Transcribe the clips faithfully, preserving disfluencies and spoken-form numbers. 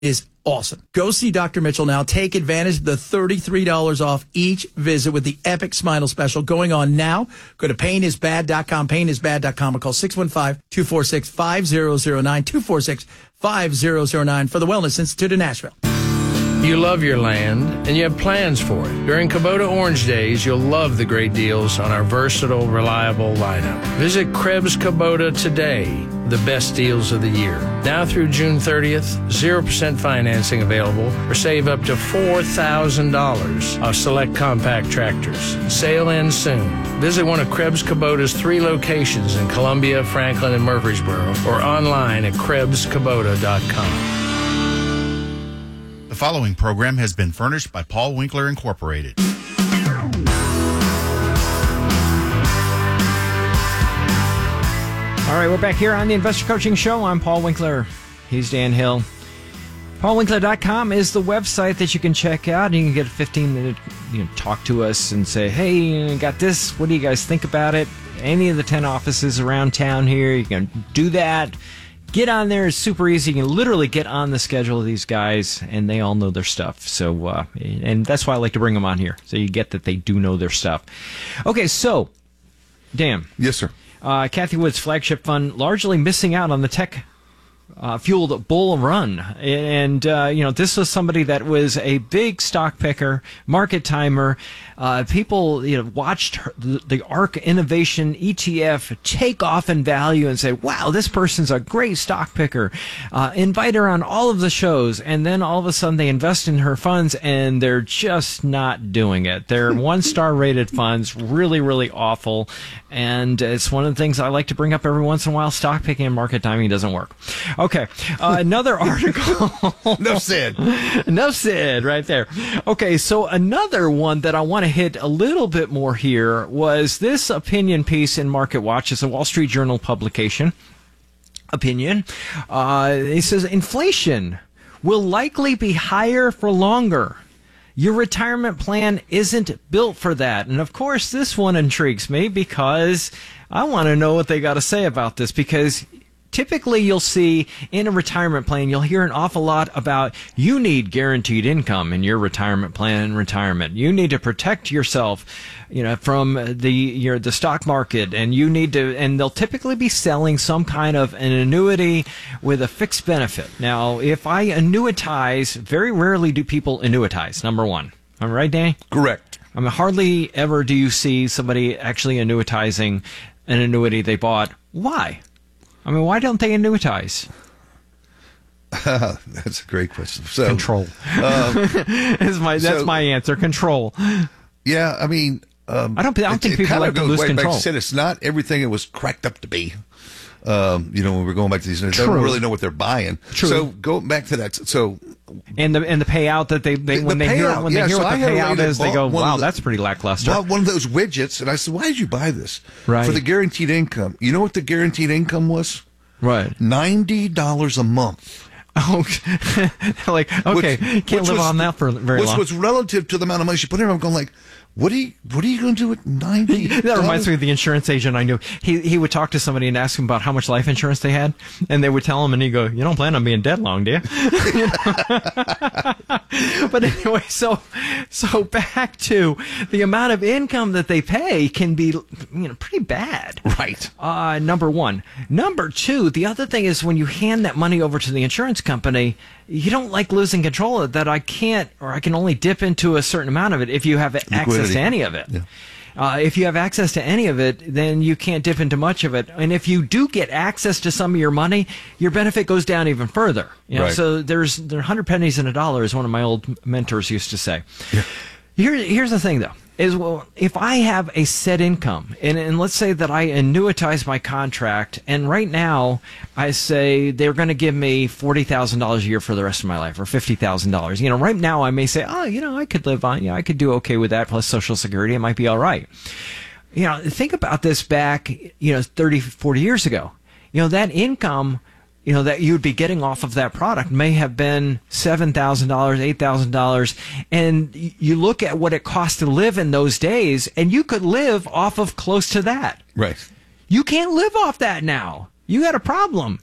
is awesome. Go see Doctor Mitchell now. Take advantage of the thirty-three dollars off each visit with the Epic Smile Special going on now. Go to pain is bad dot com, pain is bad dot com, or call six one five, two four six, five zero zero nine, two four six, five zero zero nine for the Wellness Institute of Nashville. You love your land, and you have plans for it. During Kubota Orange Days, you'll love the great deals on our versatile, reliable lineup. Visit Krebs Kubota today, the best deals of the year. Now through June thirtieth, zero percent financing available, or save up to four thousand dollars off select compact tractors. Sale ends soon. Visit one of Krebs Kubota's three locations in Columbia, Franklin, and Murfreesboro, or online at krebs kubota dot com. The following program has been furnished by Paul Winkler Incorporated. All right, we're back here on the Investor Coaching Show. I'm Paul Winkler. He's Dan Hill. paul winkler dot com is the website that you can check out. You can get a fifteen minute, you know, talk to us and say, hey, got this. What do you guys think about it? Any of the ten offices around town here, you can do that. Get on there. It's super easy. You can literally get on the schedule of these guys, and they all know their stuff. So, uh, and that's why I like to bring them on here, so you get that they do know their stuff. Okay, so, Dan. Yes, sir. Uh, Kathy Wood's flagship fund largely missing out on the tech uh, fueled bull run. And, uh, you know, this was somebody that was a big stock picker, market timer. Uh, people, you know, watched her, the, the ARK Innovation E T F take off in value and say, wow, this person's a great stock picker. Uh, invite her on all of the shows. And then all of a sudden they invest in her funds and they're just not doing it. They're one-star rated funds, really, really awful. And it's one of the things I like to bring up every once in a while. Stock picking and market timing doesn't work. Okay. Uh, another article. Enough said. Enough said right there. Okay. So another one that I want to hit a little bit more here was this opinion piece in Market Watch. It's a Wall Street Journal publication. Opinion. Uh, it says inflation will likely be higher for longer. Your retirement plan isn't built for that. And of course, this one intrigues me because I want to know what they got to say about this, because typically you'll see in a retirement plan, you'll hear an awful lot about you need guaranteed income in your retirement plan and retirement. You need to protect yourself, you know, from the your the stock market, and you need to, and they'll typically be selling some kind of an annuity with a fixed benefit. Now, if I annuitize, very rarely do people annuitize, number one. Am I right, Danny? Correct. I mean, hardly ever do you see somebody actually annuitizing an annuity they bought. Why? I mean, why don't they annuitize? Uh, that's a great question. So, control. Um, that's my that's so, my answer. Control. Yeah, I mean, um, I don't. I don't it, think it people like to lose way control. Back to said it's not everything it was cracked up to be. Um, you know, when we're going back to these, they True. don't really know what they're buying. True. So go back to that. So and the and the payout that they, they the when they payout, hear when yeah, they hear so what the payout is, they go, wow, the, that's pretty lackluster. Bought one of those widgets, and I said, why did you buy this? Right. For the guaranteed income. You know what the guaranteed income was? Right. Ninety dollars a month. Oh, like okay, which, can't which live was, on that for very which long. Which was relative to the amount of money she put in. I'm going like, what are you, what are you going to do with ninety dollars? That reminds me of the insurance agent I knew. He he would talk to somebody and ask him about how much life insurance they had, and they would tell him, and he'd go, "You don't plan on being dead long, do you?" You know? But anyway, so so back to the amount of income that they pay can be, you know, pretty bad. Right. Uh, number one. Number two, the other thing is when you hand that money over to the insurance company, you don't like losing control of that. I can't, or I can only dip into a certain amount of it if you have access to any of it. Yeah. Uh, if you have access to any of it, then you can't dip into much of it. And if you do get access to some of your money, your benefit goes down even further. You know, right. So there's there are one hundred pennies in a dollar, as one of my old mentors used to say. Yeah. Here, here's the thing, though. Is, well, if I have a set income, and, and let's say that I annuitize my contract, and right now I say they're going to give me forty thousand dollars a year for the rest of my life, or fifty thousand dollars. You know, right now I may say, oh, you know, I could live on, yeah, I could do okay with that, plus Social Security, it might be all right. You know, think about this back, you know, thirty, forty years ago. You know, that income, you know, that you would be getting off of that product may have been seven thousand dollars, eight thousand dollars. And you look at what it cost to live in those days, and you could live off of close to that. Right. You can't live off that now. You got a problem.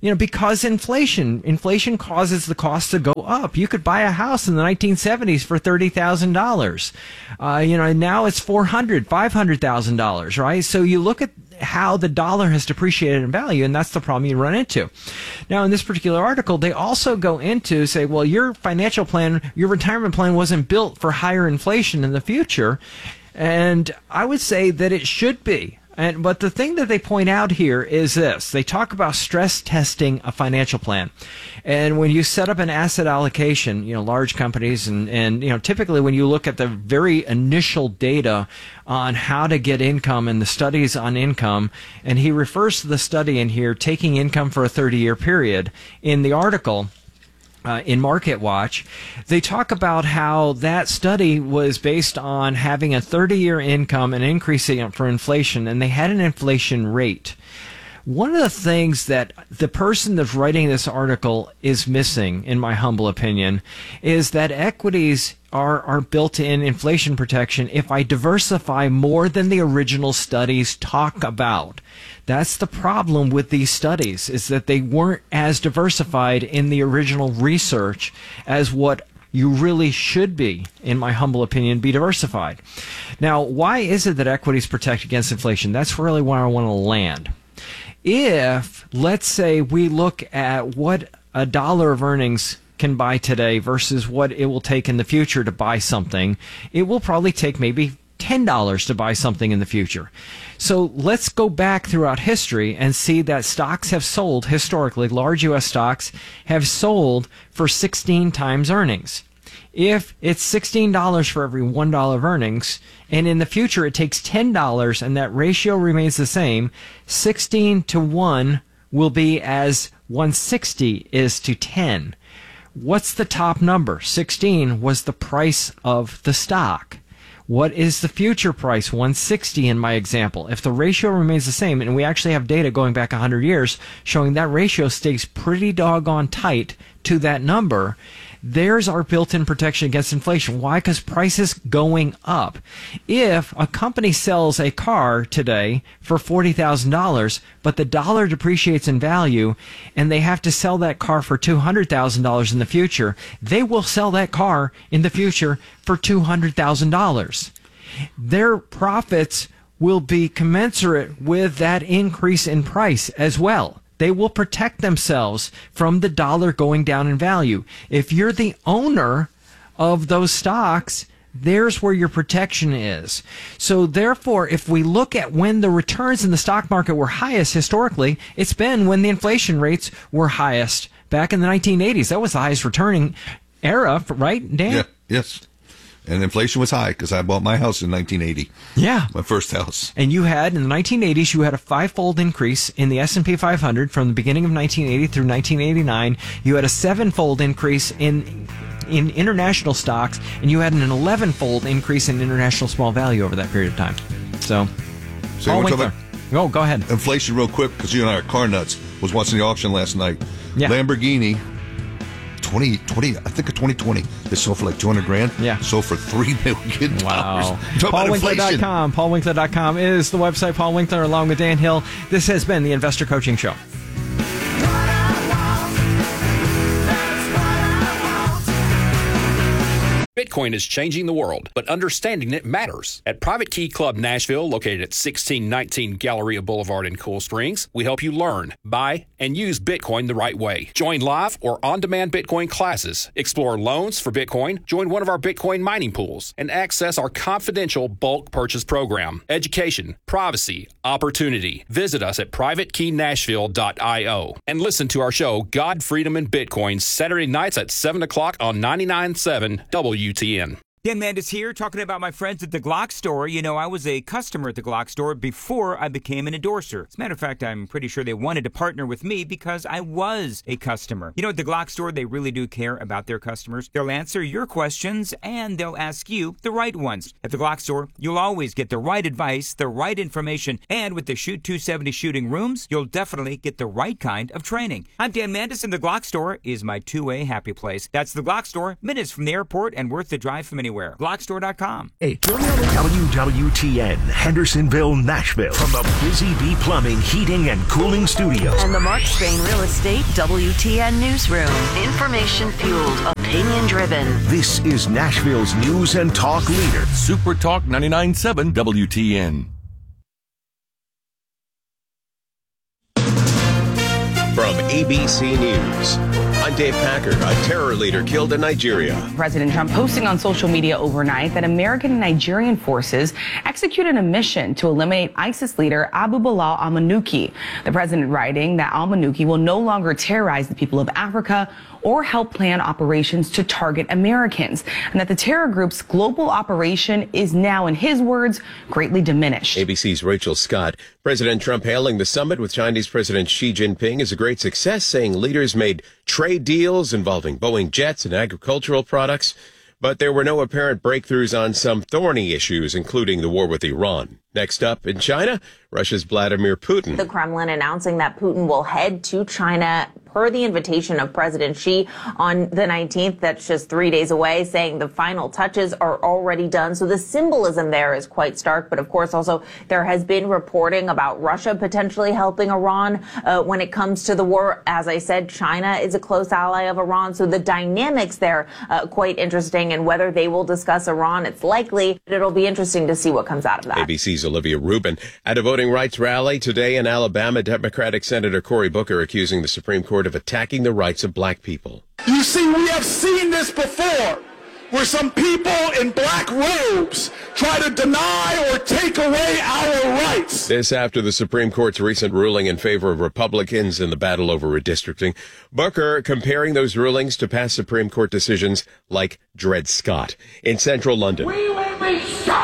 You know, because inflation, inflation causes the cost to go up. You could buy a house in the nineteen seventies for thirty thousand dollars. Uh, you know, now it's four hundred thousand dollars, five hundred thousand dollars, right? So you look at how the dollar has depreciated in value, and that's the problem you run into. Now, in this particular article, they also go into say, well, your financial plan, your retirement plan wasn't built for higher inflation in the future. And I would say that it should be. And but the thing that they point out here is this. They talk about stress testing a financial plan. And when you set up an asset allocation, you know, large companies and, and you know, typically when you look at the very initial data on how to get income and the studies on income, and he refers to the study in here, taking income for a thirty-year period, in the article, Uh, in MarketWatch, they talk about how that study was based on having a thirty-year income and increasing it for inflation, and they had an inflation rate. One of the things that the person that's writing this article is missing, in my humble opinion, is that equities are, are built-in inflation protection if I diversify more than the original studies talk about. That's the problem with these studies, is that they weren't as diversified in the original research as what you really should be, in my humble opinion, be diversified. Now, why is it that equities protect against inflation? That's really where I want to land. If, let's say, we look at what a dollar of earnings can buy today versus what it will take in the future to buy something, it will probably take maybe ten dollars to buy something in the future. So let's go back throughout history and see that stocks have sold, historically, large U S stocks have sold for sixteen times earnings. If it's sixteen dollars for every one dollar of earnings, and in the future it takes ten dollars and that ratio remains the same, sixteen to one will be as one hundred sixty is to ten. What's the top number? sixteen was the price of the stock. What is the future price? one hundred sixty in my example. If the ratio remains the same, and we actually have data going back one hundred years showing that ratio stays pretty doggone tight to that number, there's our built-in protection against inflation. Why? Because prices going up. If a company sells a car today for forty thousand dollars, but the dollar depreciates in value, and they have to sell that car for two hundred thousand dollars in the future, they will sell that car in the future for two hundred thousand dollars. Their profits will be commensurate with that increase in price as well. They will protect themselves from the dollar going down in value. If you're the owner of those stocks, there's where your protection is. So therefore, if we look at when the returns in the stock market were highest historically, it's been when the inflation rates were highest back in the nineteen eighties. That was the highest returning era, right, Dan? Yeah, yes. And inflation was high because I bought my house in nineteen eighty. Yeah. My first house. And you had, in the nineteen eighties, you had a five-fold increase in the S and P five hundred from the beginning of nineteen eighty through nineteen eighty-nine. You had a seven-fold increase in in international stocks, and you had an eleven-fold increase in international small value over that period of time. So, So Paul you want to Winkler. talk Oh, go ahead. about inflation real quick because you and I are car nuts. Was watching the auction last night. Yeah. Lamborghini. twenty twenty, I think of twenty twenty, they sold for like two hundred grand. Yeah. Sold for three million dollars. Wow. Talk about Paul Winkler dot inflation. com. Paul Winkler dot com is the website. Paul Winkler along with Dan Hill. This has been the Investor Coaching Show. Bitcoin is changing the world, but understanding it matters. At Private Key Club Nashville, located at sixteen nineteen Galleria Boulevard in Cool Springs, we help you learn, buy, and use Bitcoin the right way. Join live or on-demand Bitcoin classes, explore loans for Bitcoin, join one of our Bitcoin mining pools, and access our confidential bulk purchase program. Education, privacy, opportunity. Visit us at private key nashville dot io and listen to our show, God, Freedom, and Bitcoin, Saturday nights at seven o'clock on ninety-nine point seven W T N. Dan Mandis here, talking about my friends at the Glock store. You know, I was a customer at the Glock store before I became an endorser. As a matter of fact, I'm pretty sure they wanted to partner with me because I was a customer. You know, at the Glock store, they really do care about their customers. They'll answer your questions, and they'll ask you the right ones. At the Glock store, you'll always get the right advice, the right information, and with the Shoot two seventy shooting rooms, you'll definitely get the right kind of training. I'm Dan Mandis, and the Glock store is my two-way happy place. That's the Glock store, minutes from the airport and worth the drive from anywhere. anywhere. Glock store dot com. Hey, W W T N, Hendersonville, Nashville, from the Busy Bee Plumbing, Heating, and Cooling Studios. And the Mark Spain Real Estate W T N Newsroom. Information fueled, opinion driven. This is Nashville's news and talk leader. Super Talk ninety-nine point seven W T N. From A B C News, I'm Dave Packer. A terror leader killed in Nigeria. President Trump posting on social media overnight that American and Nigerian forces executed a mission to eliminate ISIS leader Abu Bilal al-Manuki. The president writing that al-Manuki will no longer terrorize the people of Africa or help plan operations to target Americans, and that the terror group's global operation is now, in his words, greatly diminished. A B C's Rachel Scott. President Trump hailing the summit with Chinese President Xi Jinping as a great success, saying leaders made trade deals involving Boeing jets and agricultural products, but there were no apparent breakthroughs on some thorny issues, including the war with Iran. Next up in China, Russia's Vladimir Putin. The Kremlin announcing that Putin will head to China per the invitation of President Xi on the nineteenth. That's just three days away, saying the final touches are already done. So the symbolism there is quite stark. But of course, also there has been reporting about Russia potentially helping Iran uh, when it comes to the war. As I said, China is a close ally of Iran. So the dynamics there uh, quite interesting. And whether they will discuss Iran, it's likely. But it'll be interesting to see what comes out of that. A B C's Olivia Rubin. At a voting rights rally today in Alabama, Democratic Senator Cory Booker accusing the Supreme Court of attacking the rights of black people. You see, we have seen this before, where some people in black robes try to deny or take away our rights. This after the Supreme Court's recent ruling in favor of Republicans in the battle over redistricting. Booker comparing those rulings to past Supreme Court decisions like Dred Scott. In central London, we will be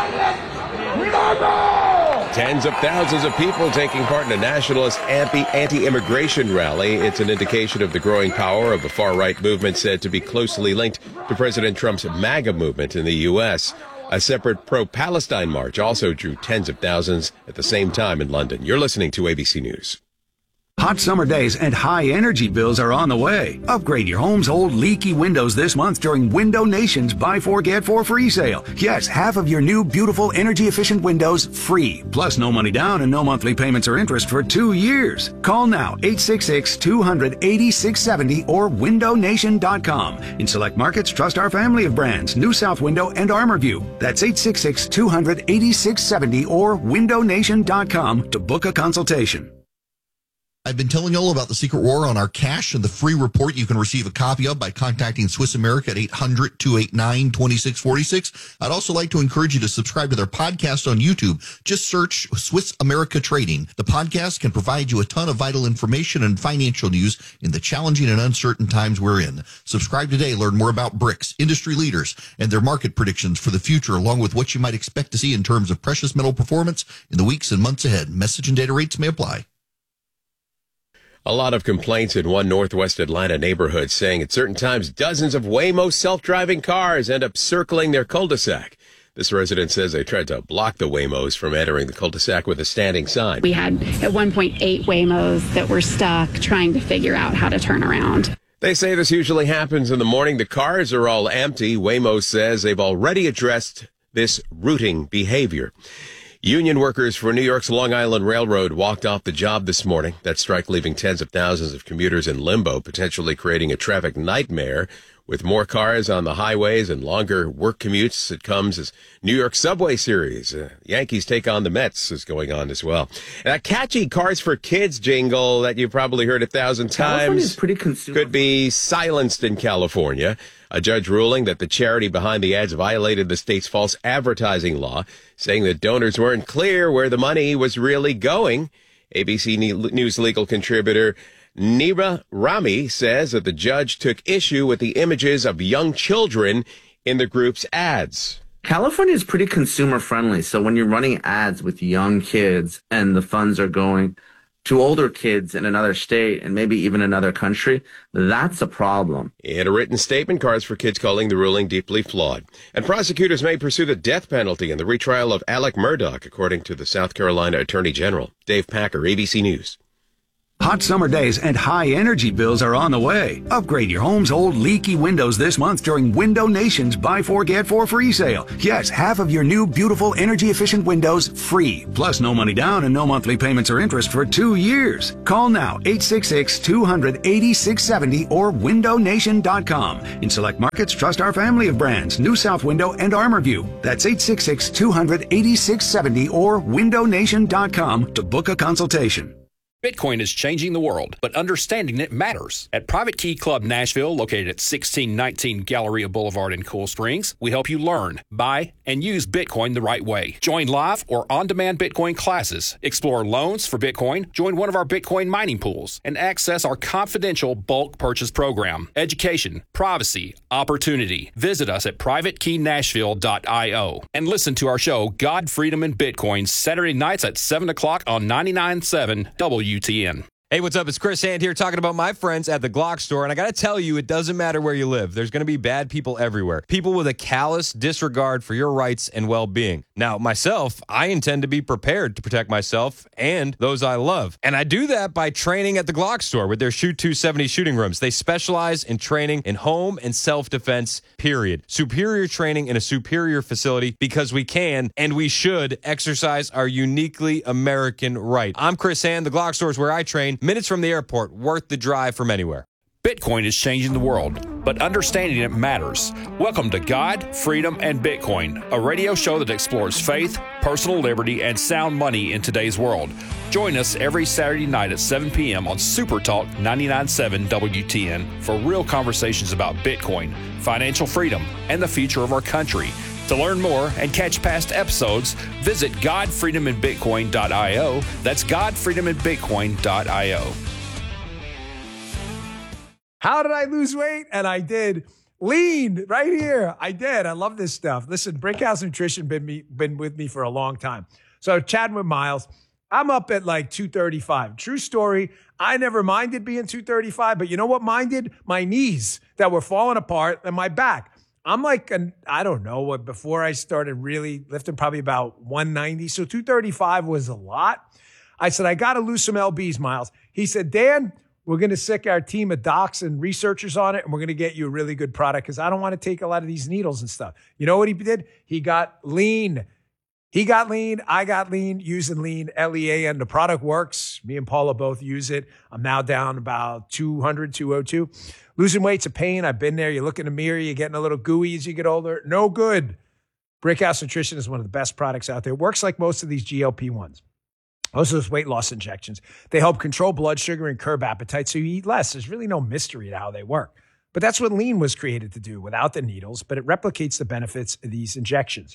silent never! Tens of thousands of people taking part in a nationalist anti-immigration rally. It's an indication of the growing power of the far-right movement said to be closely linked to President Trump's MAGA movement in the U S. A separate pro-Palestine march also drew tens of thousands at the same time in London. You're listening to A B C News. Hot summer days and high energy bills are on the way. Upgrade your home's old leaky windows this month during Window Nation's Buy Four Get Four free sale. Yes, half of your new beautiful energy efficient windows free. Plus no money down and no monthly payments or interest for two years. Call now eight six six, two hundred, eighty-six seventy or window nation dot com. In select markets, trust our family of brands, New South Window and ArmorView. That's eight six six, two hundred, eighty-six seventy or window nation dot com to book a consultation. I've been telling you all about the secret war on our cash and the free report you can receive a copy of by contacting Swiss America at eight hundred, two eight nine, two six four six. I'd also like to encourage you to subscribe to their podcast on YouTube. Just search Swiss America Trading. The podcast can provide you a ton of vital information and financial news in the challenging and uncertain times we're in. Subscribe today. Learn more about B R I C S, industry leaders, and their market predictions for the future, along with what you might expect to see in terms of precious metal performance in the weeks and months ahead. Message and data rates may apply. A lot of complaints in one Northwest Atlanta neighborhood saying at certain times dozens of Waymo self-driving cars end up circling their cul-de-sac. This resident says they tried to block the Waymos from entering the cul-de-sac with a standing sign. We had at one point eight Waymos that were stuck trying to figure out how to turn around. They say this usually happens in the morning. The cars are all empty. Waymo says they've already addressed this routing behavior. Union workers for New York's Long Island Railroad walked off the job this morning. That strike leaving tens of thousands of commuters in limbo, potentially creating a traffic nightmare. With more cars on the highways and longer work commutes, it comes as New York Subway Series. Uh, Yankees take on the Mets is going on as well. And a catchy Cars for Kids jingle that you've probably heard a thousand times pretty consumer- could be silenced in California. A judge ruling that the charity behind the ads violated the state's false advertising law, saying that donors weren't clear where the money was really going. A B C News legal contributor Nira Rami says that the judge took issue with the images of young children in the group's ads. California is pretty consumer friendly. So when you're running ads with young kids and the funds are going to older kids in another state and maybe even another country, that's a problem. In a written statement, Cars for Kids calling the ruling deeply flawed. And prosecutors may pursue the death penalty in the retrial of Alec Murdaugh, according to the South Carolina Attorney General. Dave Packer, A B C News. Hot summer days and high energy bills are on the way. Upgrade your home's old leaky windows this month during Window Nation's Buy Four Get Four free sale. Yes, half of your new beautiful energy efficient windows free. Plus no money down and no monthly payments or interest for two years. Call now eight six six, two hundred, eighty-six seventy or window nation dot com. In select markets, trust our family of brands, New South Window and ArmorView. That's eight six six, two hundred, eighty-six seventy or window nation dot com to book a consultation. Bitcoin is changing the world, but understanding it matters. At Private Key Club Nashville, located at sixteen nineteen Galleria Boulevard in Cool Springs, we help you learn, buy, and use Bitcoin the right way. Join live or on-demand Bitcoin classes, explore loans for Bitcoin, join one of our Bitcoin mining pools, and access our confidential bulk purchase program. Education, privacy, opportunity. Visit us at private key nashville dot io and listen to our show, God, Freedom, and Bitcoin, Saturday nights at seven o'clock on ninety-nine point seven W T N. Hey, what's up? It's Chris Hand here talking about my friends at the Glock store. And I got to tell you, it doesn't matter where you live. There's going to be bad people everywhere. People with a callous disregard for your rights and well-being. Now, myself, I intend to be prepared to protect myself and those I love. And I do that by training at the Glock store with their Shoot two seventy shooting rooms. They specialize in training in home and self-defense, period. Superior training in a superior facility because we can and we should exercise our uniquely American right. I'm Chris Hand. The Glock store is where I train. Minutes from the airport, worth the drive from anywhere. Bitcoin is changing the world, but understanding it matters. Welcome to God, Freedom, and Bitcoin, a radio show that explores faith, personal liberty, and sound money in today's world. Join us every Saturday night at seven p.m. on Super Talk ninety-nine point seven W T N for real conversations about Bitcoin, financial freedom, and the future of our country. To learn more and catch past episodes, visit god freedom and bitcoin dot io. That's god freedom and bitcoin dot io. How did I lose weight? And I did. Lean right here. I did. I love this stuff. Listen, Brickhouse Nutrition been me been with me for a long time. So chatting with Miles, I'm up at like two thirty-five. True story. I never minded being two thirty-five, but you know what minded? My knees that were falling apart and my back. I'm like, an, I don't know, what before I started really lifting, probably about one ninety. So two thirty-five was a lot. I said, I got to lose some L Bs, Miles. He said, Dan, we're going to sick our team of docs and researchers on it, and we're going to get you a really good product because I don't want to take a lot of these needles and stuff. You know what he did? He got lean. He got lean. I got lean using lean, L E A N. The product works. Me and Paula both use it. I'm now down about two hundred, two oh two. Losing weight's a pain. I've been there. You look in the mirror, you're getting a little gooey as you get older. No good. Brickhouse Nutrition is one of the best products out there. It works like most of these G L P ones. Most of those weight loss injections. They help control blood sugar and curb appetite so you eat less. There's really no mystery to how they work. But that's what lean was created to do without the needles, but it replicates the benefits of these injections.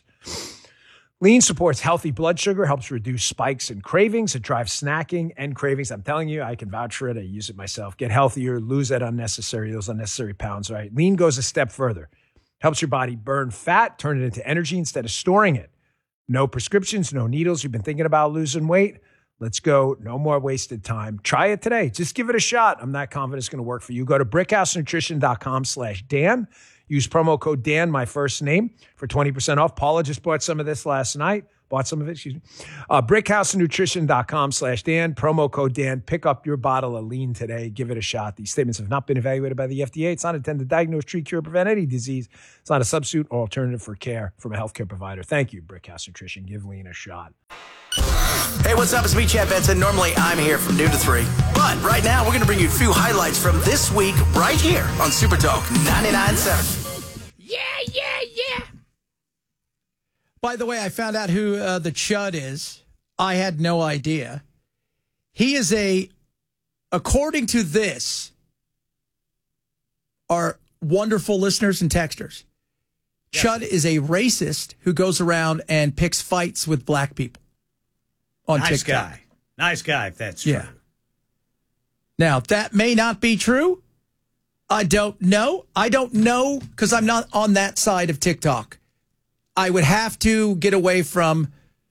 Lean supports healthy blood sugar, helps reduce spikes and cravings. It drives snacking and cravings. I'm telling you, I can vouch for it. I use it myself. Get healthier, lose that unnecessary, those unnecessary pounds, right? Lean goes a step further. Helps your body burn fat, turn it into energy instead of storing it. No prescriptions, no needles. You've been thinking about losing weight? Let's go. No more wasted time. Try it today. Just give it a shot. I'm not confident it's going to work for you. Go to brickhouse nutrition dot com slash Dan. Use promo code Dan, my first name, for twenty percent off. Paula just bought some of this last night. Bought some of it, excuse me. Uh, brickhouse nutrition dot com slash Dan. Promo code Dan. Pick up your bottle of lean today. Give it a shot. These statements have not been evaluated by the F D A. It's not intended to diagnose, treat, cure, prevent any disease. It's not a substitute or alternative for care from a healthcare provider. Thank you, Brickhouse Nutrition. Give lean a shot. Hey, what's up? It's me, Chad Benson. Normally, I'm here from noon to three. But right now, we're going to bring you a few highlights from this week right here on Super Talk ninety-nine point seven. Yeah, yeah, yeah. By the way, I found out who uh, the Chud is. I had no idea. He is a, according to this, our wonderful listeners and texters, yes. Chud is a racist who goes around and picks fights with black people on nice TikTok. Guy. Nice guy, if that's yeah. true. Now, that may not be true. I don't know. I don't know because I'm not on that side of TikTok. I would have to get away from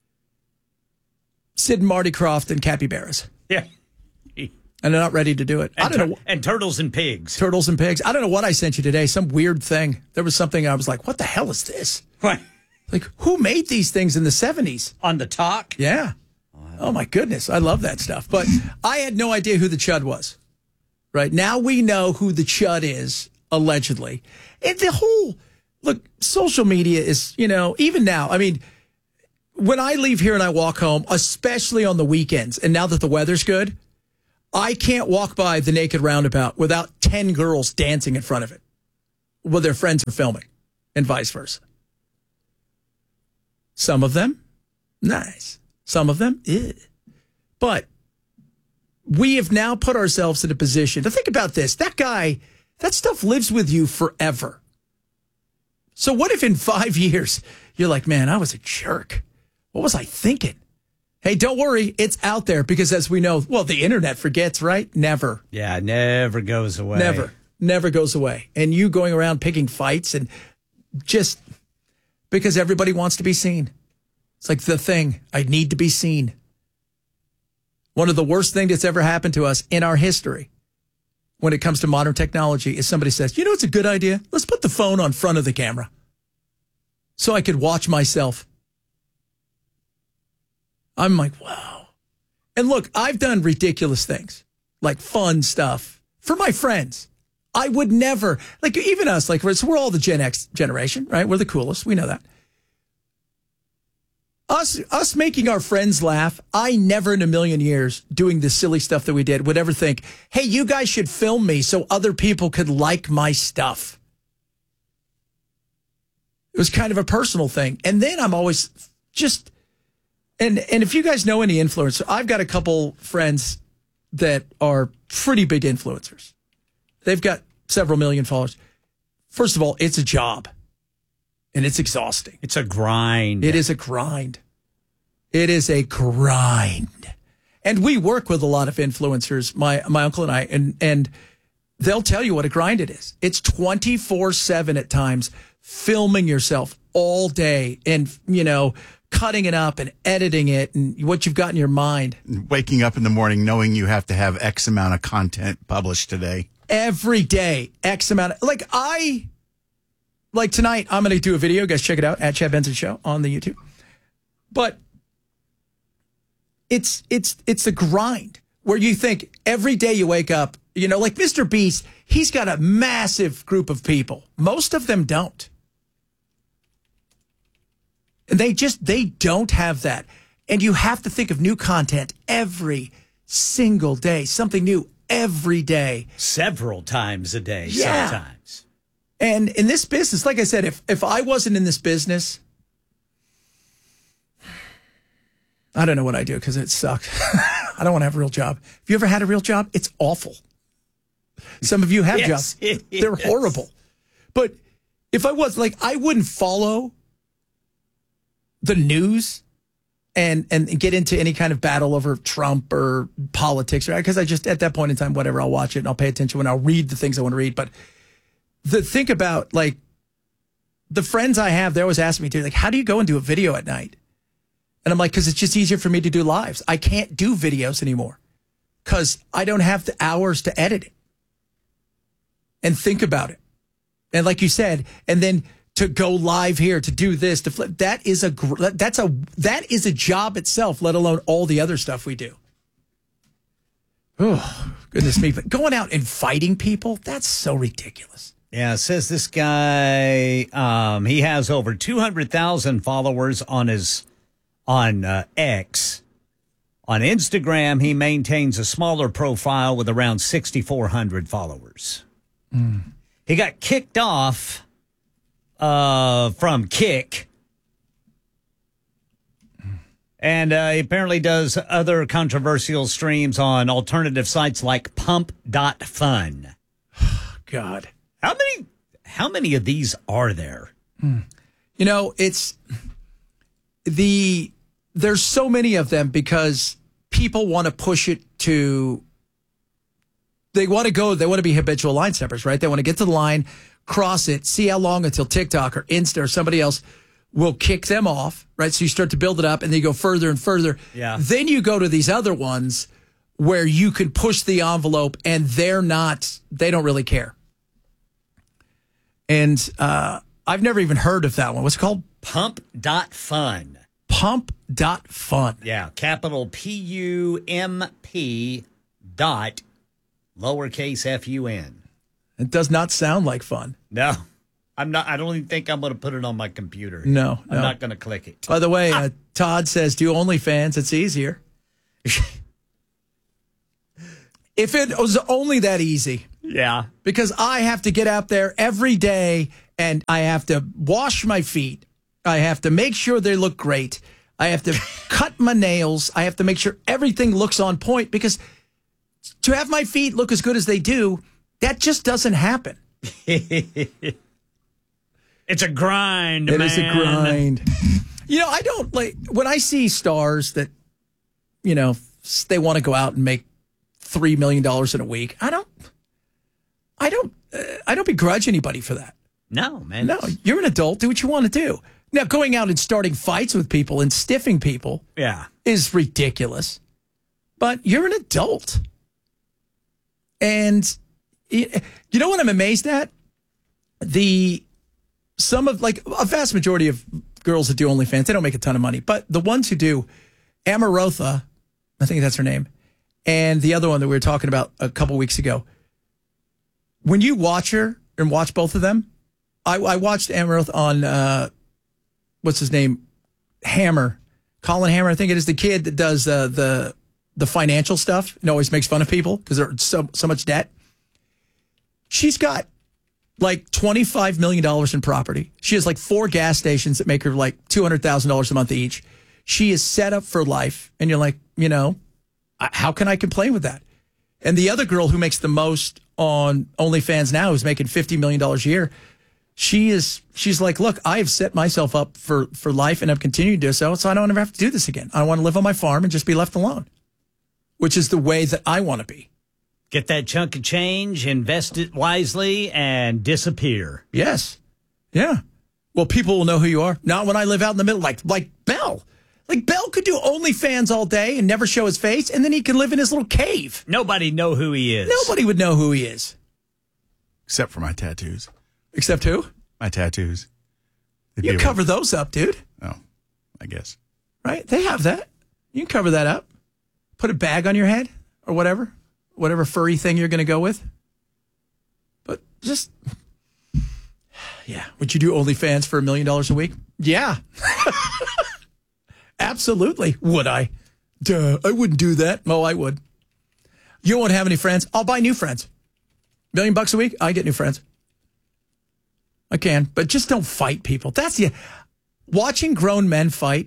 Sid and Marty Croft and capybaras. Yeah. And I'm not ready to do it. And I don't tur- know. And turtles and pigs. Turtles and pigs. I don't know what I sent you today. Some weird thing. There was something I was like, what the hell is this? What? Like, who made these things in the seventies? On the talk? Yeah. Oh, Oh, my goodness. I love that stuff. But I had no idea who the Chud was. Right? Now we know who the Chud is, allegedly. And the whole, look, social media is, you know, even now, I mean, when I leave here and I walk home, especially on the weekends, and now that the weather's good, I can't walk by the Naked Roundabout without ten girls dancing in front of it. Well, their friends are filming, and vice versa. Some of them, nice. Some of them, eh. But we have now put ourselves in a position to think about this. That guy, that stuff lives with you forever. So what if in five years, you're like, man, I was a jerk. What was I thinking? Hey, don't worry. It's out there because as we know, well, the internet forgets, right? Never. Yeah, never goes away. Never. Never goes away. And you going around picking fights and just because everybody wants to be seen. It's like the thing. I need to be seen. One of the worst things that's ever happened to us in our history when it comes to modern technology is somebody says, you know, it's a good idea. Let's put the phone on front of the camera so I could watch myself. I'm like, wow. And look, I've done ridiculous things, like fun stuff for my friends. I would never, like even us, like we're, so we're all the Gen X generation, right? We're the coolest. We know that. Us, us making our friends laugh, I never in a million years doing the silly stuff that we did would ever think, hey, you guys should film me so other people could like my stuff. It was kind of a personal thing. And then I'm always just, and, and if you guys know any influencers, I've got a couple friends that are pretty big influencers. They've got several million followers. First of all, it's a job. And it's exhausting. It's a grind. It is a grind. It is a grind. And we work with a lot of influencers, my my uncle and I, and, and they'll tell you what a grind it is. It's twenty-four seven at times, filming yourself all day and, you know, cutting it up and editing it and what you've got in your mind. Waking up in the morning knowing you have to have X amount of content published today. Every day, X amount of, like I... Like tonight, I'm going to do a video. Guys, check it out at Chad Benson Show on the YouTube. But it's it's it's the grind where you think every day you wake up, you know, like Mister Beast, he's got a massive group of people. Most of them don't. And they just, they don't have that. And you have to think of new content every single day, something new every day. Several times a day, yeah. sometimes. And in this business, like I said, if, if I wasn't in this business, I don't know what I do because it sucks. I don't want to have a real job. Have you ever had a real job? It's awful. Some of you have yes, jobs. It They're is. horrible. But if I was, like, I wouldn't follow the news and, and get into any kind of battle over Trump or politics, right? Because I just, at that point in time, whatever, I'll watch it and I'll pay attention when I'll read the things I want to read. But the think about, like, the friends I have, they always ask me, dude, like, how do you go and do a video at night? And I'm like, because it's just easier for me to do lives. I can't do videos anymore because I don't have the hours to edit it and think about it. And like you said, and then to go live here, to do this, to flip, that is a, that's a, that is a job itself, let alone all the other stuff we do. Oh, goodness me. But going out and fighting people, that's so ridiculous. Yeah, it says this guy, um, he has over two hundred thousand followers on his, on uh, X. On Instagram, he maintains a smaller profile with around sixty-four hundred followers. Mm. He got kicked off uh, from Kick. And uh, he apparently does other controversial streams on alternative sites like pump dot fun. God. How many how many of these are there? Mm. You know, it's the there's so many of them because people want to push it to they want to go, they want to be habitual line steppers, right? They want to get to the line, cross it, see how long until TikTok or Insta or somebody else will kick them off, right? So you start to build it up and then you go further and further. Yeah. Then you go to these other ones where you can push the envelope and they're not, they don't really care. And uh, I've never even heard of that one. What's it called? pump dot fun. pump dot fun. Yeah, capital P U M P dot lowercase F U N. It does not sound like fun. No, I'm not. I don't even think I'm going to put it on my computer. No, I'm no. not going to click it. By the way, uh, Todd says, do OnlyFans. It's easier. If it was only that easy. Yeah. Because I have to get out there every day and I have to wash my feet. I have to make sure they look great. I have to cut my nails. I have to make sure everything looks on point because to have my feet look as good as they do, that just doesn't happen. It's a grind, It man. is a grind. You know, I don't like when I see stars that, you know, they want to go out and make three million dollars in a week. I don't, I don't, uh, I don't begrudge anybody for that. No, man. No, you're an adult. Do what you want to do. Now, going out and starting fights with people and stiffing people Yeah. is ridiculous. But you're an adult. And you you know what I'm amazed at? The some of like a vast majority of girls that do OnlyFans, they don't make a ton of money. But the ones who do, Amarotha, I think that's her name, and the other one that we were talking about a couple weeks ago. When you watch her and watch both of them, I, I watched Amarotha on, uh, what's his name? Hammer. Colin Hammer, I think it is, the kid that does uh, the the financial stuff and always makes fun of people because they're so, so much debt. She's got like twenty-five million dollars in property. She has like four gas stations that make her like two hundred thousand dollars a month each. She is set up for life. And you're like, you know, how can I complain with that? And the other girl who makes the most on OnlyFans now, who's making fifty million dollars a year, she is, she's like, look, I have set myself up for, for life and I've continued to do so, so I don't ever have to do this again. I want to live on my farm and just be left alone, which is the way that I want to be. Get that chunk of change, invest it wisely, and disappear. Yes. Yeah. Well, people will know who you are. Not when I live out in the middle, like like Bell. Like Bell could do OnlyFans all day and never show his face, and then he can live in his little cave. Nobody know who he is. Nobody would know who he is. Except for my tattoos. Except who? My tattoos. They'd You be able- cover those up, dude. Oh, I guess. Right? They have that. You can cover that up. Put a bag on your head or whatever. Whatever furry thing you're going to go with. But just, yeah. Would you do OnlyFans for a million dollars a week? Yeah. Absolutely. Would I? Duh. I wouldn't do that. Oh, I would. You won't have any friends. I'll buy new friends. Million bucks a week, I get new friends. I can. But just don't fight people. That's the... Watching grown men fight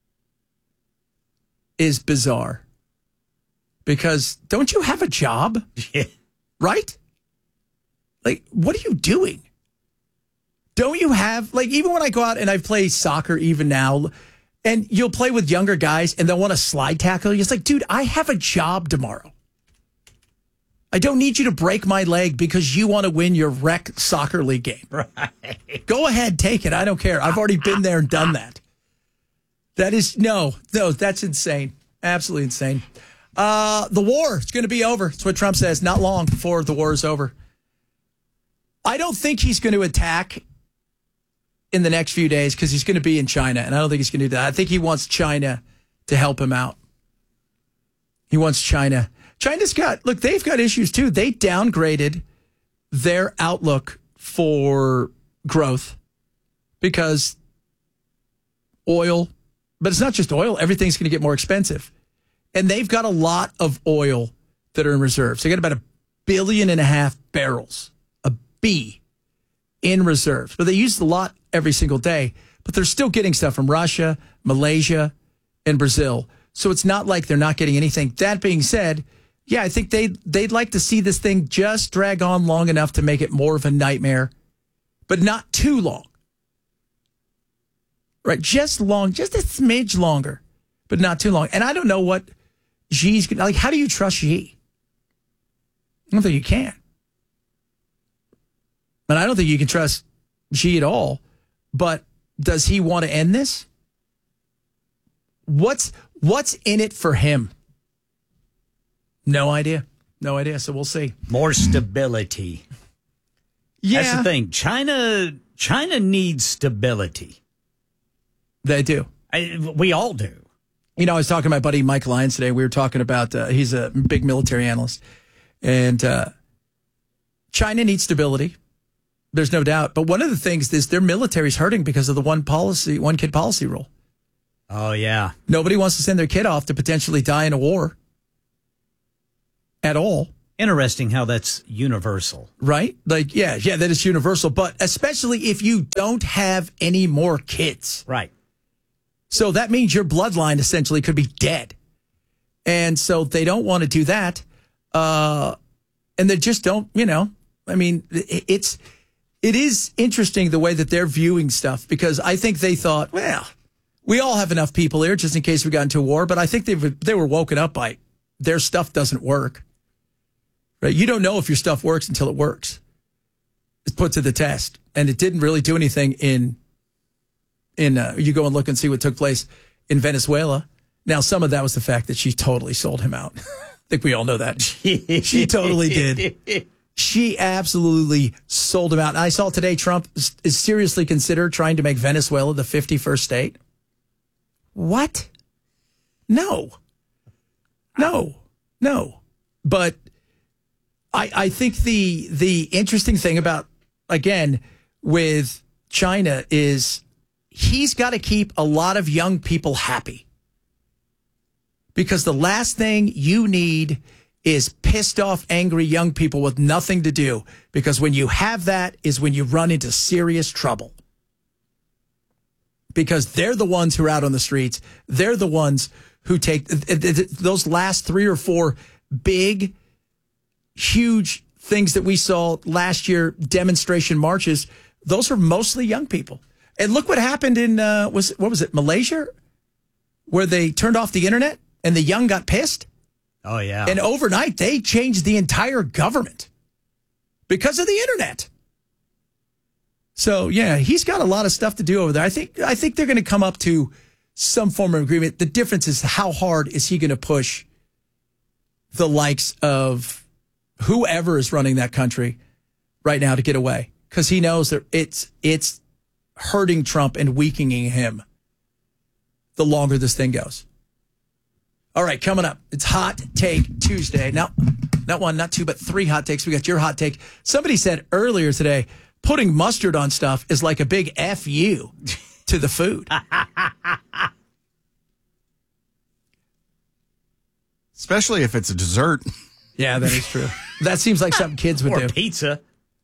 is bizarre. Because don't you have a job? Yeah. Right? Like, what are you doing? Don't you have, like, even when I go out and I play soccer even now, and you'll play with younger guys and they'll want to slide tackle you. It's like, dude, I have a job tomorrow. I don't need you to break my leg because you want to win your rec soccer league game. Right. Go ahead, take it. I don't care. I've already been there and done that. That is, no, no, that's insane. Absolutely insane. Uh, the war is going to be over. That's what Trump says. Not long before the war is over. I don't think he's going to attack in the next few days because he's going to be in China, and I don't think he's going to do that. I think he wants China to help him out. He wants China. China's got, look, they've got issues too. They downgraded their outlook for growth because oil, but it's not just oil. Everything's going to get more expensive. And they've got a lot of oil that are in reserve. So they got about a billion and a half barrels, a B, in reserves. But they use a lot every single day. But they're still getting stuff from Russia, Malaysia, and Brazil. So it's not like they're not getting anything. That being said, yeah, I think they they'd like to see this thing just drag on long enough to make it more of a nightmare, but not too long. Right? Just long, just a smidge longer, but not too long. And I don't know what Xi's going to, like, how do you trust Xi? I don't think you can. And I don't think you can trust Xi at all. But does he want to end this? What's what's in it for him? No idea. No idea. So we'll see. More stability. Yeah. That's the thing. China China needs stability. They do. I, we all do. You know, I was talking to my buddy Mike Lyons today. We were talking about, uh, he's a big military analyst. And uh, China needs stability. There's no doubt. But one of the things is their military's hurting because of the one policy, one kid policy rule. Oh, yeah. Nobody wants to send their kid off to potentially die in a war at all. Interesting how that's universal. Right? Like, yeah, yeah, that is universal. But especially if you don't have any more kids. Right. So that means your bloodline essentially could be dead. And so they don't want to do that. Uh, and they just don't, you know, I mean, it's, it is interesting the way that they're viewing stuff, because I think they thought, well, we all have enough people here just in case we got into a war. But I think they they were woken up by their stuff doesn't work. Right? You don't know if your stuff works until it works. It's put to the test. And it didn't really do anything in In uh, you go and look and see what took place in Venezuela. Now, some of that was the fact that she totally sold him out. I think we all know that. She totally did. She absolutely sold him out. And I saw today Trump is, is seriously considered trying to make Venezuela the fifty-first state. What? No. No. No. But I, I think the the interesting thing about, again, with China is he's got to keep a lot of young people happy. Because the last thing you need is pissed off, angry young people with nothing to do. Because when you have that is when you run into serious trouble. Because they're the ones who are out on the streets. They're the ones who take those last three or four big, huge things that we saw last year, demonstration marches. Those are mostly young people. And look what happened in, uh, was what was it, Malaysia? Where they turned off the internet and the young got pissed. Oh, yeah. And overnight, they changed the entire government because of the internet. So, yeah, he's got a lot of stuff to do over there. I think I think they're going to come up to some form of agreement. The difference is how hard is he going to push the likes of whoever is running that country right now to get away. Because he knows that it's it's hurting Trump and weakening him the longer this thing goes. All right, coming up, it's Hot Take Tuesday. Now, not one, not two, but three hot takes. We got your hot take. Somebody said earlier today, putting mustard on stuff is like a big F you to the food. Especially if it's a dessert. Yeah, that is true. That seems like something kids would or do. Or pizza.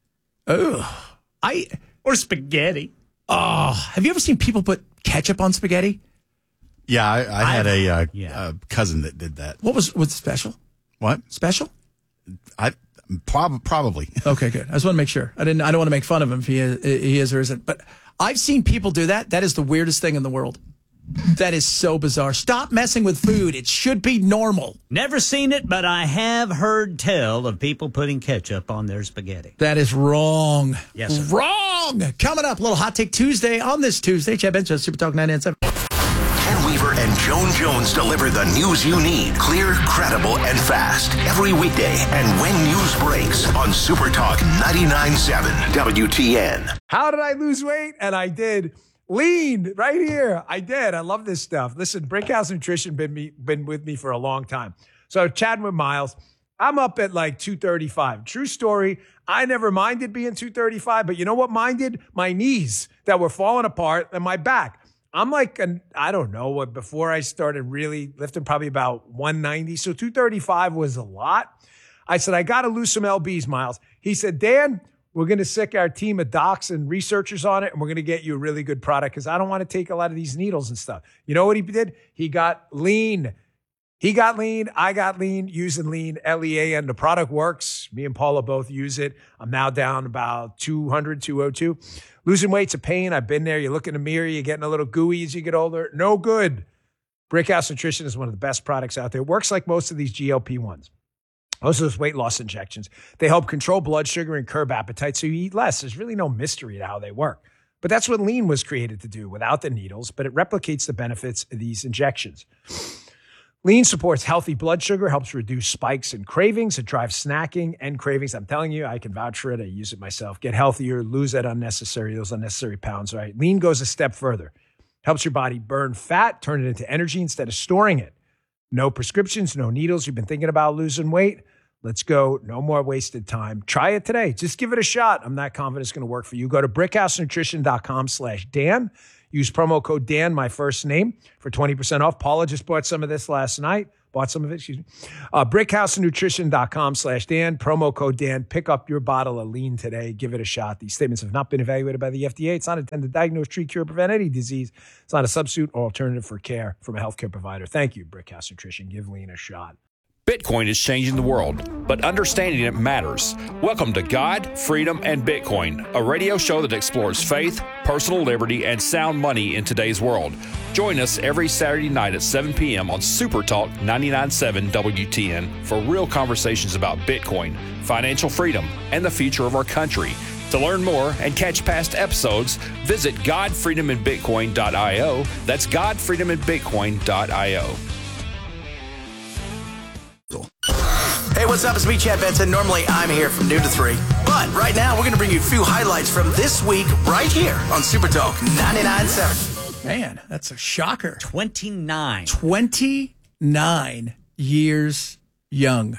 Oh, I Or spaghetti. Oh, have you ever seen people put ketchup on spaghetti? Yeah, I, I had a, uh, yeah. a cousin that did that. What was what's special? What? Special? I prob- probably. Okay, good. I just want to make sure. I didn't. I don't want to make fun of him if he is, he is or isn't. But I've seen people do that. That is the weirdest thing in the world. That is so bizarre. Stop messing with food. It should be normal. Never seen it, but I have heard tell of people putting ketchup on their spaghetti. That is wrong. Yes, sir. Wrong. Coming up, a little Hot Take Tuesday on this Tuesday. Chad Benson, Super Talk nine ninety-seven. Ken Weaver and Joan Jones deliver the news you need, clear, credible, and fast. Every weekday and when news breaks on Super Talk ninety-nine point seven W T N. How did I lose weight? And I did. Lean right here. I did. I love this stuff. Listen, Brickhouse Nutrition been me been with me for a long time. So chatting with Miles, I'm up at like two thirty-five. True story. I never minded being two thirty-five, but you know what minded? My knees that were falling apart and my back. I'm like, an, I don't know what, before I started really lifting, probably about one ninety. So two thirty-five was a lot. I said, I got to lose some L Bs, Miles. He said, Dan, we're going to sick our team of docs and researchers on it, and we're going to get you a really good product because I don't want to take a lot of these needles and stuff. You know what he did? He got lean. He got lean. I got lean using lean, L E A N. The product works. Me and Paula both use it. I'm now down about two hundred, two oh two. Losing weight's a pain. I've been there. You look in the mirror, you're getting a little gooey as you get older. No good. Brickhouse Nutrition is one of the best products out there. It works like most of these G L P ones. Most of those weight loss injections. They help control blood sugar and curb appetite so you eat less. There's really no mystery to how they work. But that's what lean was created to do without the needles, but it replicates the benefits of these injections. Lean supports healthy blood sugar, helps reduce spikes and cravings. It drives snacking and cravings. I'm telling you, I can vouch for it. I use it myself. Get healthier, lose that unnecessary, those unnecessary pounds, right? Lean goes a step further. Helps your body burn fat, turn it into energy instead of storing it. No prescriptions, no needles. You've been thinking about losing weight? Let's go. No more wasted time. Try it today. Just give it a shot. I'm not confident it's going to work for you. Go to brickhousenutrition.com slash Dan. Use promo code Dan, my first name, for twenty percent off. Paula just bought some of this last night. Bought some of it, excuse me. Uh, brickhousenutrition.com slash Dan. Promo code Dan. Pick up your bottle of lean today. Give it a shot. These statements have not been evaluated by the F D A. It's not intended to diagnose, treat, cure, prevent any disease. It's not a substitute or alternative for care from a healthcare provider. Thank you, Brickhouse Nutrition. Give lean a shot. Bitcoin is changing the world, but understanding it matters. Welcome to God, Freedom, and Bitcoin, a radio show that explores faith, personal liberty, and sound money in today's world. Join us every Saturday night at seven p.m. on Super Talk ninety-nine point seven W T N for real conversations about Bitcoin, financial freedom, and the future of our country. To learn more and catch past episodes, visit god freedom and bitcoin dot io. That's god freedom and bitcoin dot io. Hey, what's up? It's me, Chad Benson. Normally, I'm here from noon to three. But right now, we're going to bring you a few highlights from this week right here on Super Talk ninety-nine point seven. Man, that's a shocker. twenty-nine. twenty-nine years young.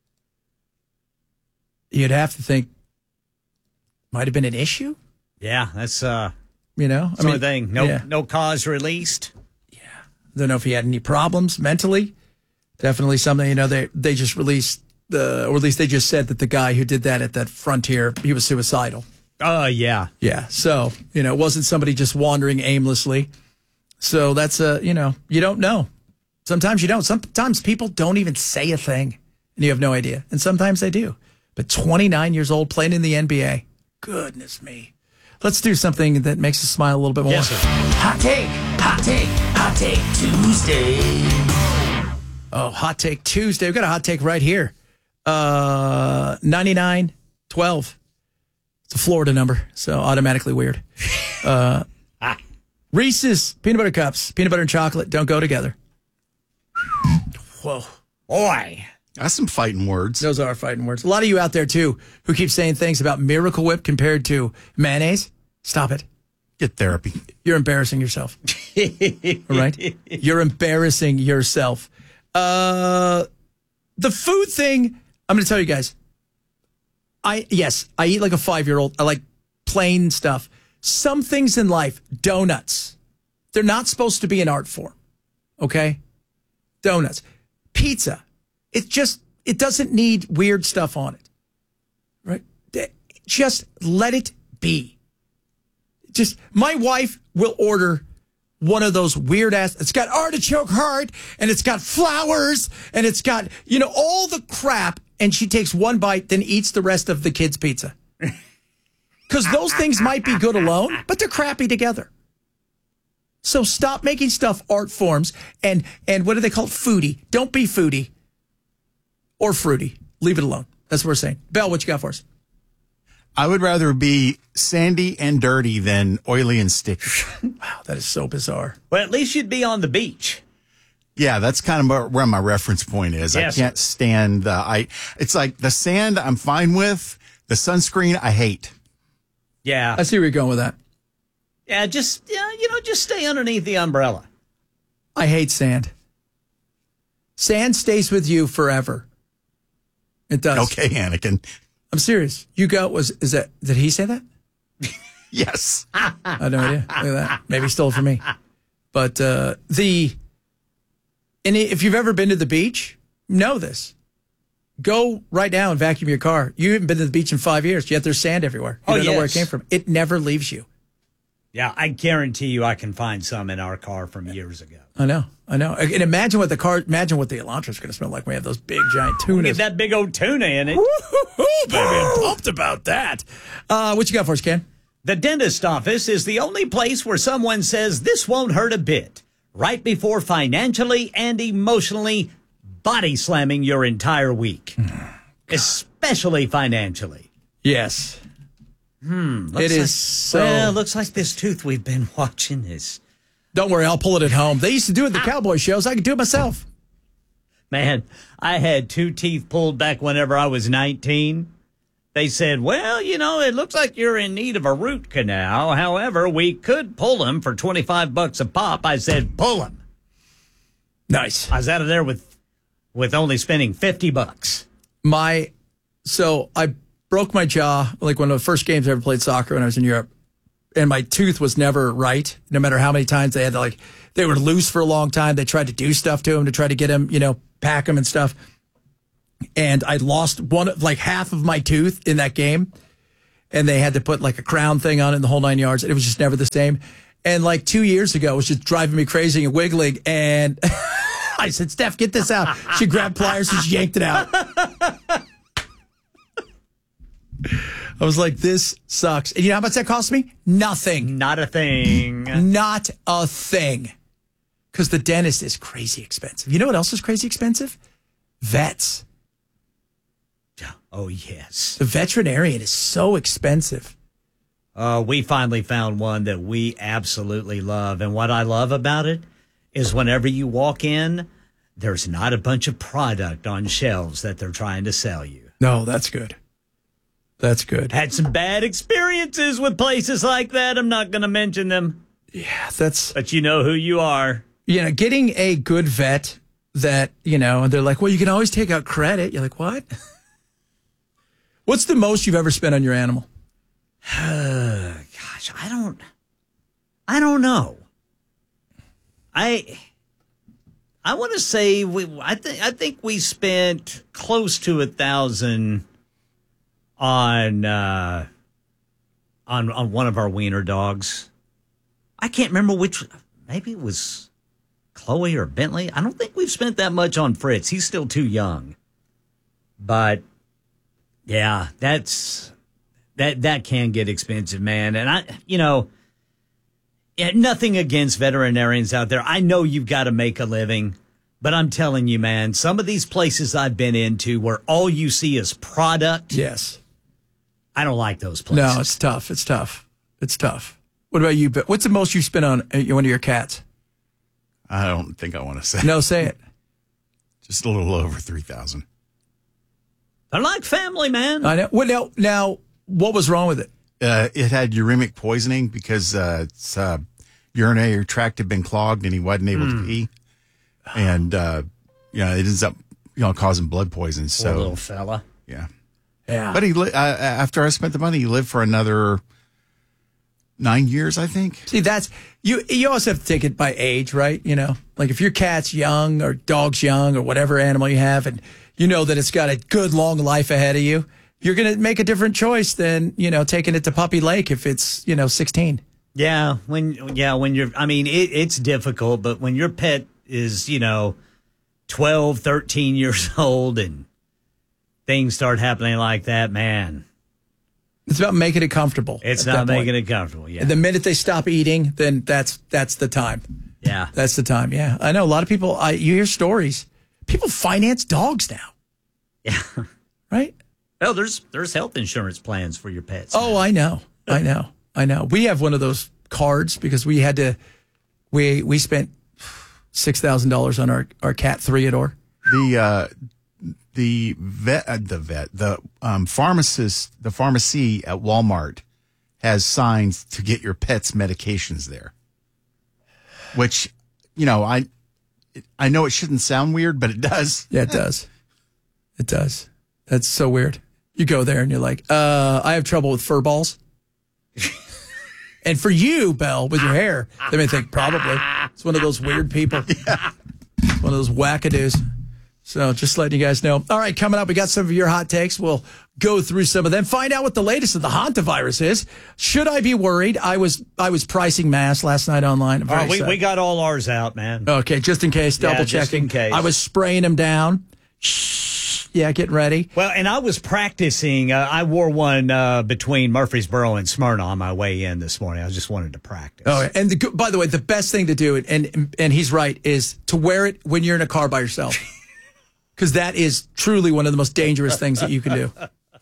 You'd have to think, might have been an issue? Yeah, that's, uh, you know, I mean, thing. No, yeah. no cause released. Don't know if he had any problems mentally. Definitely something, you know, they they just released, the, or at least they just said that the guy who did that at that Frontier, he was suicidal. Oh, uh, yeah. Yeah. So, you know, it wasn't somebody just wandering aimlessly. So that's, a, you know, you don't know. Sometimes you don't. Sometimes people don't even say a thing and you have no idea. And sometimes they do. But twenty-nine years old playing in the N B A. Goodness me. Let's do something that makes us smile a little bit more. Yes, sir. Hot take, hot take, hot take Tuesday. Oh, Hot Take Tuesday. We've got a hot take right here. Uh, ninety-nine twelve. It's a Florida number, so automatically weird. Uh, Reese's peanut butter cups, peanut butter and chocolate don't go together. Whoa. Boy. That's some fighting words. Those are fighting words. A lot of you out there, too, who keep saying things about Miracle Whip compared to mayonnaise. Stop it. Get therapy. You're embarrassing yourself. All right? You're embarrassing yourself. Uh, the food thing, I'm going to tell you guys. I Yes, I eat like a five-year-old. I like plain stuff. Some things in life, donuts, they're not supposed to be an art form. Okay? Donuts. Pizza. It just, it doesn't need weird stuff on it. Right? Just let it be. Just, my wife will order one of those weird ass, it's got artichoke heart and it's got flowers and it's got, you know, all the crap. And she takes one bite, then eats the rest of the kids' pizza. Because those things might be good alone, but they're crappy together. So stop making stuff art forms and, and what do they call it? Foodie. Don't be foodie or fruity. Leave it alone. That's what we're saying. Bell, what you got for us? I would rather be sandy and dirty than oily and sticky. Wow, that is so bizarre. Well, at least you'd be on the beach. Yeah, that's kind of where my reference point is. Yes. I can't stand the, I, it's like the sand I'm fine with, the sunscreen I hate. Yeah. I see where you're going with that. Yeah, just, yeah, you know, just stay underneath the umbrella. I hate sand. Sand stays with you forever. It does. Okay, Anakin. I'm serious. You go, was, is that, did he say that? Yes. I had no idea. Look at that. Maybe he stole it from me. But uh, the, and if you've ever been to the beach, know this. Go right now and vacuum your car. You haven't been to the beach in five years, yet there's sand everywhere. You oh, don't know yes. where it came from. It never leaves you. Yeah, I guarantee you I can find some in our car from years ago. I know, I know. And imagine what the car, imagine what the Elantra's going to smell like when we have those big, giant tunas. Get that big old tuna in it. Woo-hoo-hoo, baby, I'm pumped about that. Uh, what you got for us, Ken? The dentist office is the only place where someone says this won't hurt a bit, right before financially and emotionally body slamming your entire week, oh, especially financially. Yes. Hmm. It is like, so. Well, looks like this tooth we've been watching is. Don't worry, I'll pull it at home. They used to do it at the cowboy shows. I could do it myself. Man, I had two teeth pulled back whenever I was nineteen. They said, well, you know, it looks like you're in need of a root canal. However, we could pull them for twenty-five bucks a pop. I said, pull them. Nice. I was out of there with with only spending fifty bucks. My, so I broke my jaw, like one of the first games I ever played soccer when I was in Europe. And my tooth was never right, no matter how many times they had to, like, they were loose for a long time. They tried to do stuff to him to try to get him, you know, pack him and stuff. And I lost one, like half of my tooth in that game. And they had to put like a crown thing on it and the whole nine yards. It was just never the same. And like two years ago, it was just driving me crazy and wiggling. And I said, Steph, get this out. She grabbed pliers and she yanked it out. I was like, this sucks. And you know how much that cost me? Nothing. Not a thing. Not a thing. Because the dentist is crazy expensive. You know what else is crazy expensive? Vets. Oh, yes. The veterinarian is so expensive. Uh, we finally found one that we absolutely love. And what I love about it is whenever you walk in, there's not a bunch of product on shelves that they're trying to sell you. No, that's good. That's good. Had some bad experiences with places like that. I'm not going to mention them. Yeah, that's... But you know who you are. You know, getting a good vet that, you know, and they're like, well, you can always take out credit. You're like, what? What's the most you've ever spent on your animal? Gosh, I don't, I don't know. I, I want to say we, I think, I think we spent close to a thousand on, uh, on, on one of our wiener dogs. I can't remember which, maybe it was Chloe or Bentley. I don't think we've spent that much on Fritz. He's still too young, but yeah, that's, that, that can get expensive, man. And I, you know, yeah, nothing against veterinarians out there. I know you've got to make a living, but I'm telling you, man, some of these places I've been into where all you see is product. Yes. I don't like those places. No, it's tough. It's tough. It's tough. What about you? What's the most you spent on uh, one of your cats? I don't think I want to say. No, say it. Just a little over three thousand. They're like family, man. I know. Well, now, now, what was wrong with it? Uh, it had uremic poisoning because uh, its uh, urinary tract had been clogged and he wasn't able Mm. to pee. And, uh, you know, it ends up, you know, causing blood poison. So, Poor little fella. Yeah. Yeah. But he li- uh, after I spent the money, he lived for another nine years, I think. See, that's, you You also have to take it by age, right? You know, like if your cat's young or dog's young or whatever animal you have, and you know that it's got a good long life ahead of you, you're going to make a different choice than, you know, taking it to Puppy Lake if it's, you know, sixteen. Yeah, when yeah, when you're, I mean, it, it's difficult, but when your pet is, you know, twelve, thirteen years old and things start happening like that, man. It's about making it comfortable. It's at not that point. making it comfortable, yeah. And the minute they stop eating, then that's that's the time. Yeah. That's the time, yeah. I know a lot of people, I you hear stories. People finance dogs now. Yeah. Right? Well, there's there's health insurance plans for your pets. Oh, I know. I know. I know. We have one of those cards because we had to, we we spent six thousand dollars on our, our cat Threador. The, uh, the vet, uh, the vet, the um, pharmacist, the pharmacy at Walmart has signs to get your pet's medications there. Which, you know, I, I know it shouldn't sound weird, but it does. Yeah, it does. It does. That's so weird. You go there and you're like, uh, I have trouble with fur balls. And for you, Belle, with your hair, they may think probably it's one of those weird people. Yeah. One of those wackadoos. So just letting you guys know. All right, coming up, we got some of your hot takes. We'll go through some of them, find out what the latest of the hantavirus is. Should I be worried? I was I was pricing masks last night online. I'm All very right, we, sad. we got all ours out, man. Okay, just in case, double Yeah, just checking. in case. I was spraying them down. Yeah, getting ready. Well, and I was practicing. Uh, I wore one uh, between Murfreesboro and Smyrna on my way in this morning. I just wanted to practice. Oh, yeah. And the, by the way, the best thing to do, and and he's right, is to wear it when you're in a car by yourself, because that is truly one of the most dangerous things that you can do.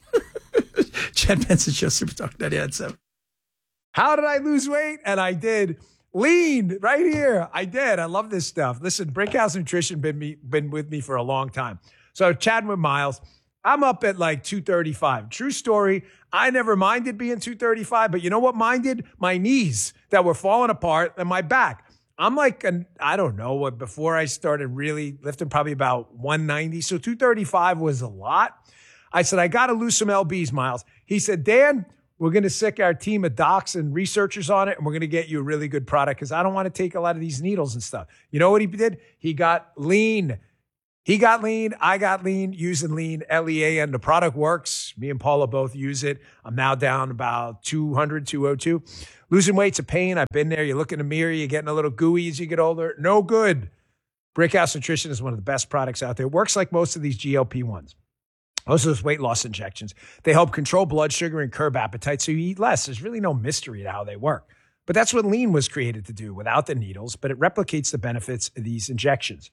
Chad Benson Show, Super Talk ninety-nine point seven. How did I lose weight? And I did. Lean right here. I did. I love this stuff. Listen, Brickhouse Nutrition been me been with me for a long time. So chatting with Miles, I'm up at like two thirty-five. True story. I never minded being two thirty-five, but you know what minded? My knees that were falling apart and my back. I'm like, an, I don't know what, before I started really lifting, probably about one ninety. So two thirty-five was a lot. I said, I got to lose some L Bs, Miles. He said, Dan, we're going to sick our team of docs and researchers on it, and we're going to get you a really good product because I don't want to take a lot of these needles and stuff. You know what he did? He got lean. He got lean. I got lean using lean, L E A N. The product works. Me and Paula both use it. I'm now down about two hundred, two oh two. Losing weight's a pain. I've been there. You look in the mirror, you're getting a little gooey as you get older. No good. Brickhouse Nutrition is one of the best products out there. It works like most of these G L P ones. Most of those weight loss injections. They help control blood sugar and curb appetite so you eat less. There's really no mystery to how they work. But that's what lean was created to do without the needles, but it replicates the benefits of these injections.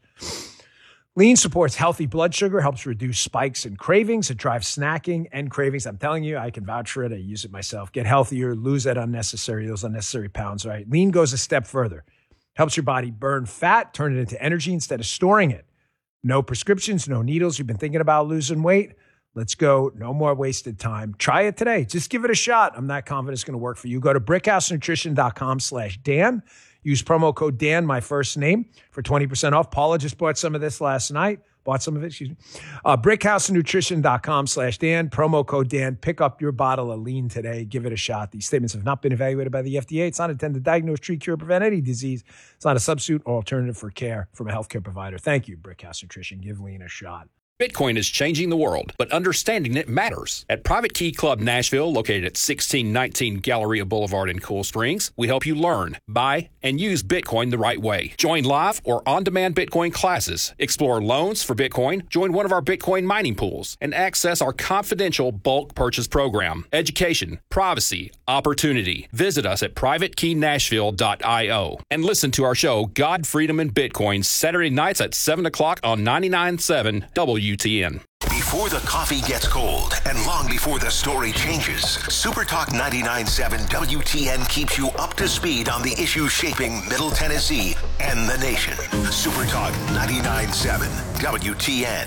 Lean supports healthy blood sugar, helps reduce spikes and cravings. It drives snacking and cravings. I'm telling you, I can vouch for it. I use it myself. Get healthier, lose that unnecessary, those unnecessary pounds, right? Lean goes a step further. Helps your body burn fat, turn it into energy instead of storing it. No prescriptions, no needles. You've been thinking about losing weight? Let's go. No more wasted time. Try it today. Just give it a shot. I'm not confident it's going to work for you. Go to brickhousenutrition.com slash Dan. Use promo code Dan, my first name, for twenty percent off. Paula just bought some of this last night. Bought some of it, excuse me. Uh, brickhousenutrition.com slash Dan. Promo code Dan. Pick up your bottle of lean today. Give it a shot. These statements have not been evaluated by the F D A. It's not intended to diagnose, treat, cure, prevent any disease. It's not a substitute or alternative for care from a healthcare provider. Thank you, Brickhouse Nutrition. Give lean a shot. Bitcoin is changing the world, but understanding it matters. At Private Key Club Nashville, located at sixteen nineteen Galleria Boulevard in Cool Springs, we help you learn, buy, and use Bitcoin the right way. Join live or on-demand Bitcoin classes, explore loans for Bitcoin, join one of our Bitcoin mining pools, and access our confidential bulk purchase program. Education, privacy, opportunity. Visit us at private key nashville dot io and listen to our show, God, Freedom, and Bitcoin, Saturday nights at seven o'clock on ninety-nine point seven W T N. Before the coffee gets cold and long before the story changes, Supertalk ninety-nine point seven W T N keeps you up to speed on the issues shaping Middle Tennessee and the nation. Supertalk ninety-nine point seven W T N.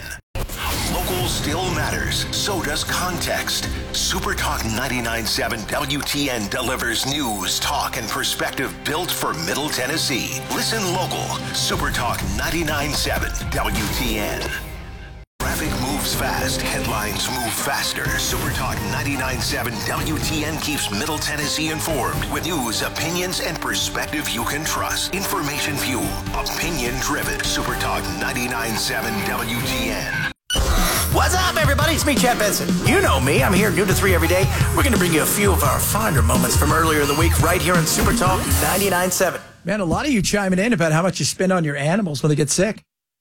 Local still matters, so does context. Supertalk ninety-nine point seven W T N delivers news, talk, and perspective built for Middle Tennessee. Listen local. Supertalk ninety-nine point seven W T N. Traffic moves fast. Headlines move faster. Supertalk ninety-nine point seven W T N keeps Middle Tennessee informed with news, opinions, and perspective you can trust. Information fuel. Opinion driven. Supertalk ninety-nine point seven W T N. What's up, everybody? It's me, Chad Benson. You know me. I'm here noon to three every day. We're going to bring you a few of our fonder moments from earlier in the week right here on Supertalk ninety-nine point seven. Man, a lot of you chiming in about how much you spend on your animals when they get sick.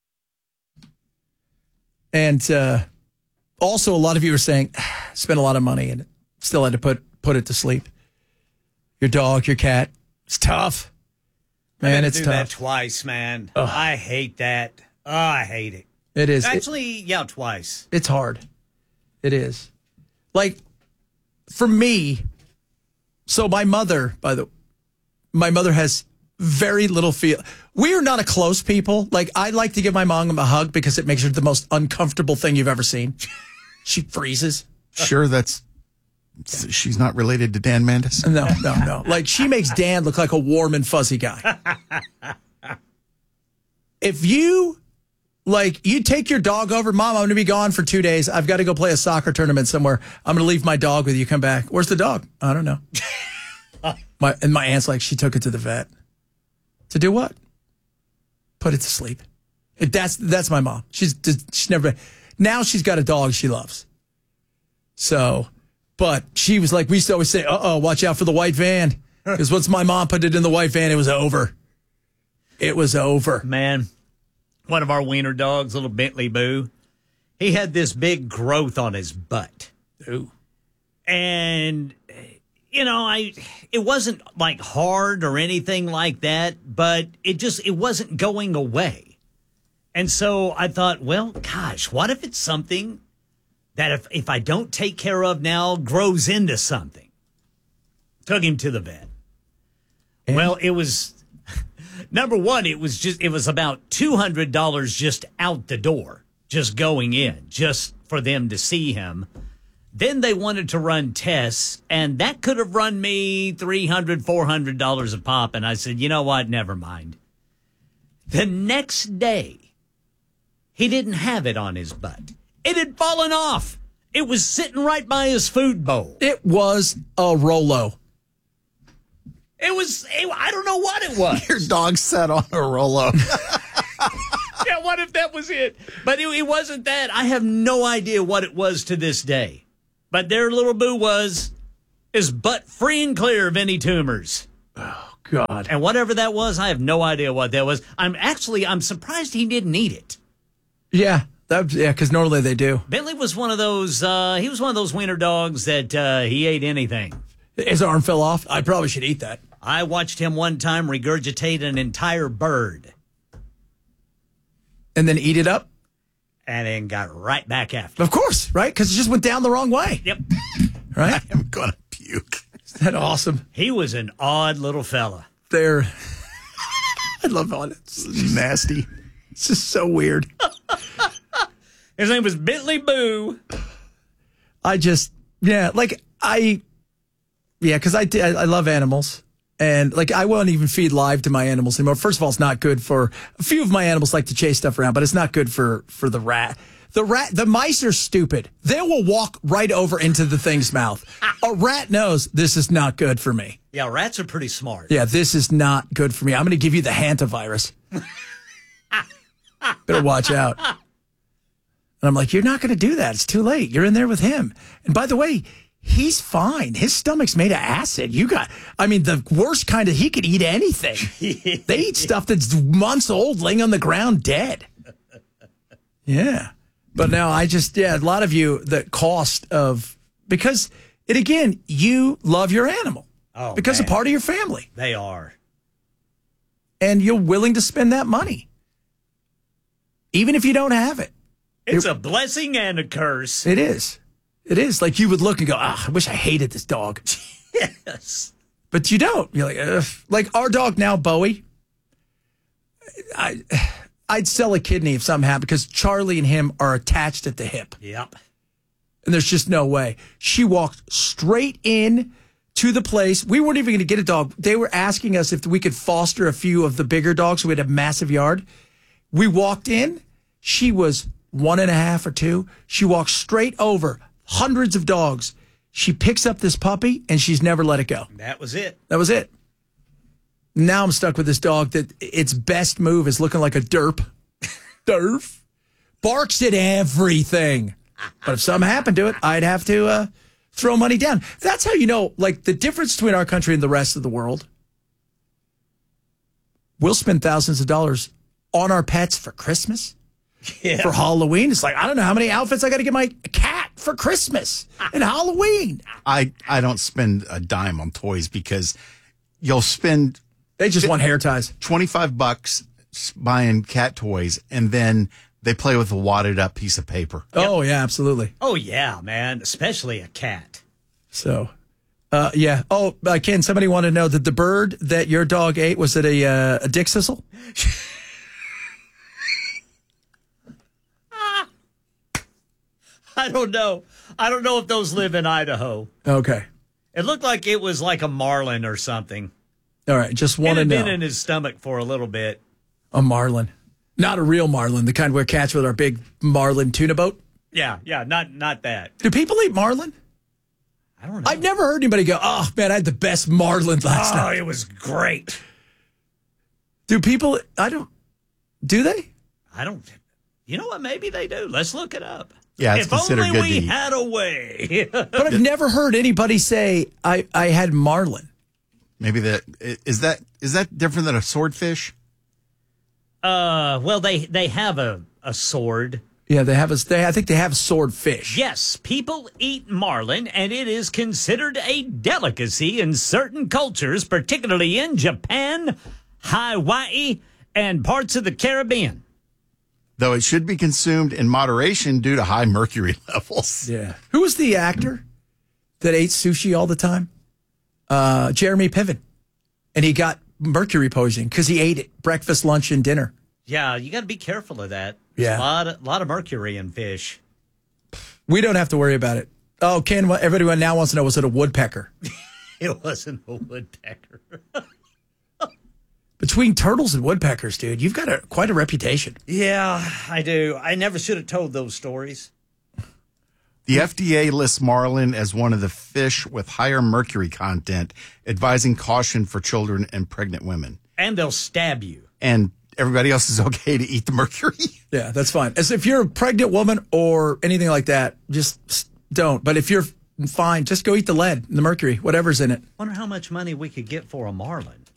And uh, also, a lot of you are saying, ah, spent a lot of money and still had to put, put it to sleep. Your dog, your cat. It's tough. Man, it's do tough. that twice, man. Ugh. I hate that. Oh, I hate it. It is. Actually, it, yeah, twice. It's hard. It is. Like, for me, so my mother, by the my mother has very little feel. We are not a close people. Like, I like to give my mom a hug because it makes her the most uncomfortable thing you've ever seen. She freezes. Sure, that's she's not related to Dan Mandis? No, no, no. Like, she makes Dan look like a warm and fuzzy guy. If you, like, you take your dog over, Mom, I'm going to be gone for two days. I've got to go play a soccer tournament somewhere. I'm going to leave my dog with you. Come back. Where's the dog? I don't know. my And my aunt's like, she took it to the vet. To do what? Put it to sleep. It, that's that's my mom. She's she's never. Now she's got a dog she loves. So, but she was like, we used to always say, uh oh, watch out for the white van. Because once my mom put it in the white van, it was over. It was over. Man, one of our wiener dogs, little Bentley Boo, he had this big growth on his butt. Ooh. And, you know, I it wasn't like hard or anything like that, but it just, it wasn't going away. And so I thought, well, gosh, what if it's something that if, if I don't take care of now, grows into something? Took him to the vet. And? Well, it was, number one, it was just, it was about two hundred dollars just out the door. just going in, just for them to see him. Then they wanted to run tests, and that could have run me three hundred dollars, four hundred dollars a pop. And I said, you know what? Never mind. The next day, he didn't have it on his butt. It had fallen off. It was sitting right by his food bowl. It was a Rolo. It was, it, I don't know what it was. Your dog sat on a Rolo. Yeah, what if that was it? But it, it wasn't that. I have no idea what it was to this day. But their little boo was, is butt free and clear of any tumors. Oh, God. And whatever that was, I have no idea what that was. I'm actually, I'm surprised he didn't eat it. Yeah, that, yeah, because normally they do. Bentley was one of those, uh, he was one of those wiener dogs that uh, he ate anything. His arm fell off. I probably should eat that. I watched him one time regurgitate an entire bird. And then eat it up? And then got right back after. Of course, right? Because it just went down the wrong way. Yep. Right? I am going to puke. Isn't that awesome? He was an odd little fella. They're, I love all it. It's nasty. It's just so weird. His name was Bentley Boo. I just, yeah, like I, yeah, because I, I, I love animals. And like, I won't even feed live to my animals anymore. First of all, it's not good for, a few of my animals like to chase stuff around, but it's not good for, for the rat. The rat, the mice are stupid. They will walk right over into the thing's mouth. A rat knows this is not good for me. Yeah, rats are pretty smart. Yeah, this is not good for me. I'm going to give you the hantavirus. Better watch out. And I'm like, you're not going to do that. It's too late. You're in there with him. And by the way, he's fine. His stomach's made of acid. You got, I mean, the worst kind of, he could eat anything. They eat stuff that's months old laying on the ground dead. Yeah. But now I just, yeah, a lot of you, the cost of, because it again, you love your animal. Oh, because man. a part of your family. They are. And you're willing to spend that money. Even if you don't have it. It's it, a blessing and a curse. It is. It is. Like you would look and go, ah, I wish I hated this dog. Yes. But you don't. You're like, ugh. Like our dog now, Bowie. I, I'd sell a kidney if something happened because Charlie and him are attached at the hip. Yep. And there's just no way. She walked straight in to the place. We weren't even going to get a dog. They were asking us if we could foster a few of the bigger dogs so we had a massive yard. We walked in. She was one and a half or two. She walked straight over hundreds of dogs. She picks up this puppy, and she's never let it go. That was it. That was it. Now I'm stuck with this dog that its best move is looking like a derp. Derp. Barks at everything. But if something happened to it, I'd have to uh, throw money down. That's how you know, like, the difference between our country and the rest of the world. We'll spend thousands of dollars on our pets for Christmas. Yeah. For Halloween. It's like, I don't know how many outfits I got to get my cat for Christmas and Halloween. I, I don't spend a dime on toys because you'll spend... They just want hair ties. twenty-five bucks buying cat toys, and then they play with a wadded up piece of paper. Yep. Oh, yeah, absolutely. Oh, yeah, man. Especially a cat. So, uh, yeah. Oh, uh, Ken, somebody wanted to know that the bird that your dog ate, was it a, uh, a dick sissel? I don't know. I don't know if those live in Idaho. Okay. It looked like it was like a marlin or something. All right, just want to It know. had been in his stomach for a little bit. A marlin. Not a real marlin, the kind where catch with our big marlin tuna boat. Yeah, yeah, not not that. Do people eat marlin? I don't know. I've never heard anybody go, oh, man, I had the best marlin last oh, night. it was great. Do people, I don't, do they? I don't, you know what, maybe they do. Let's look it up. Yeah, it's if considered only good we to eat. had a way. But I've never heard anybody say, I, I had marlin. Maybe that, is that, is that different than a swordfish? Uh, well, they, they have a, a sword. Yeah, they have a, they, I think they have swordfish. Yes, people eat marlin, and it is considered a delicacy in certain cultures, particularly in Japan, Hawaii, and parts of the Caribbean. Though it should be consumed in moderation due to high mercury levels. Yeah. Who was the actor that ate sushi all the time? Uh, Jeremy Piven. And he got mercury poisoning because he ate it breakfast, lunch, and dinner. Yeah, you got to be careful of that. Yeah. A lot of, lot of mercury in fish. We don't have to worry about it. Oh, Ken, everyone now wants to know, was it a woodpecker? It wasn't a woodpecker. Between turtles and woodpeckers, dude, you've got a quite a reputation. Yeah, I do. I never should have told those stories. The F D A lists marlin as one of the fish with higher mercury content, advising caution for children and pregnant women. And they'll stab you. And everybody else is okay to eat the mercury. Yeah, that's fine. As if you're a pregnant woman or anything like that, just don't. But if you're fine, just go eat the lead, the mercury, whatever's in it. Wonder how much money we could get for a marlin.